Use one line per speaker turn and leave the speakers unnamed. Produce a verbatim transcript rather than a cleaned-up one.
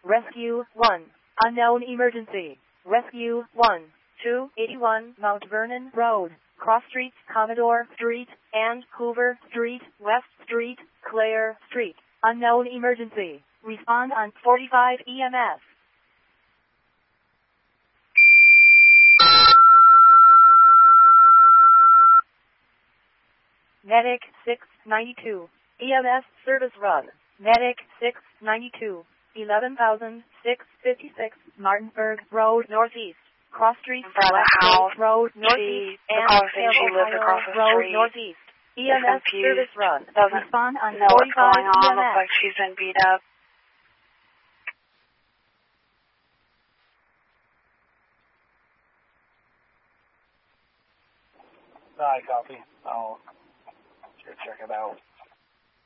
Rescue one. Unknown emergency. Rescue one. two eighty-one Mount Vernon Road, Cross Street, Commodore Street, and Hoover Street, West Street, Clare Street. Unknown emergency. Respond on forty-five E M S. Medic six ninety-two. E M S service run. Medic six ninety-two. eleven thousand six hundred fifty-six Martinsburg Road Northeast. Cross Street, West
house.
Road Northeast,
She,
and
she lives across the
Road
street.
Northeast. E M S service run.
Doesn't
Respond on
know what's
forty-five
going on.
E M S.
Looks like she's been beat up.
I copy. I'll check it out.